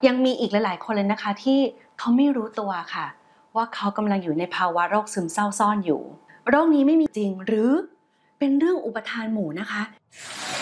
ยังมีอีกหลายๆคนเลยนะคะที่เขาไม่รู้ตัวค่ะว่าเขากำลังอยู่ในภาวะโรคซึมเศร้าซ่อนอยู่โรคนี้ไม่มีจริงหรือเป็นเรื่องอุปทานหมู่นะคะ